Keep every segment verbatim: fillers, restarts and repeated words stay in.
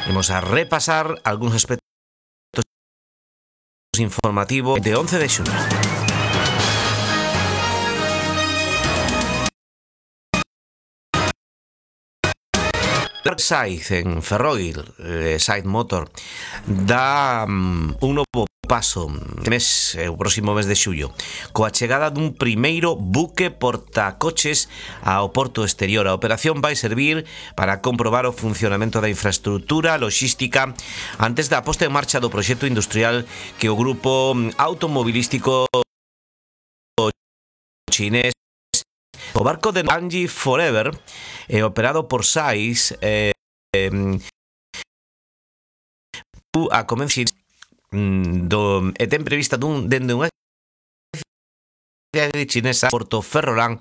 Vamos a repasar algúns aspectos informativos de once de xuño. Saiz en Ferroil, eh, Saiz Motor, dá um, un novo paso mes, eh, o próximo mes de xullo, coa chegada dun primeiro buque portacoches ao porto exterior. A operación vai servir para comprobar o funcionamento da infraestructura logística antes da posta en marcha do proxecto industrial que o grupo automobilístico chinés, o barco de Anji Forever, eh, operado por Saiz, eh, eh, a comencir do, e ten prevista dun, dende unha cidade chinesa, Porto Ferrolán,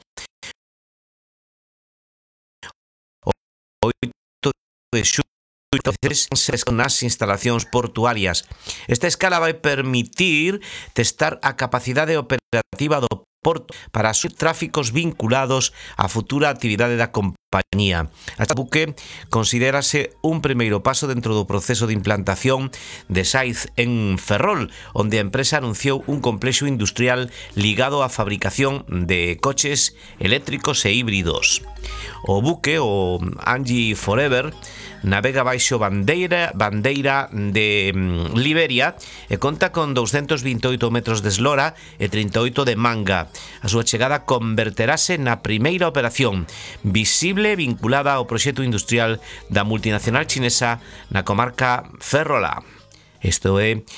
o oito de xullo nas instalacións portuarias. Esta escala vai permitir testar a capacidade operativa do porto para os tráficos vinculados á futura actividade da compañía. Este buque considérase un primeiro paso dentro do proceso de implantación de Saiz en Ferrol, onde a empresa anunciou un complexo industrial ligado á fabricación de coches eléctricos e híbridos. O buque, o Anji Forever, navega baixo bandeira bandeira de mm, Liberia e conta con doscientos veintioito metros de eslora e trinta e oito de manga. A súa chegada converterase na primeira operación visible vinculada ao proxecto industrial da multinacional chinesa na comarca Ferrolá. Isto é